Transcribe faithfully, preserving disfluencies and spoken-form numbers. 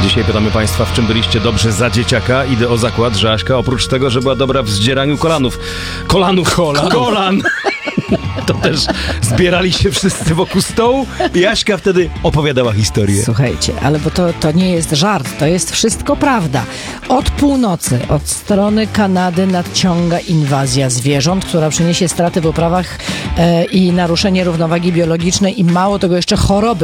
Dzisiaj pytamy Państwa, w czym byliście dobrzy za dzieciaka. Idę o zakład, że Aśka oprócz tego, że była dobra w zdzieraniu kolanów. Kolanów! Kolan! Kolan! To też zbierali się wszyscy wokół stołu i Aśka wtedy opowiadała historię. Słuchajcie, ale bo to, to nie jest żart, to jest wszystko prawda. Od północy, od strony Kanady nadciąga inwazja zwierząt, która przyniesie straty w uprawach e, i naruszenie równowagi biologicznej i mało tego jeszcze choroby.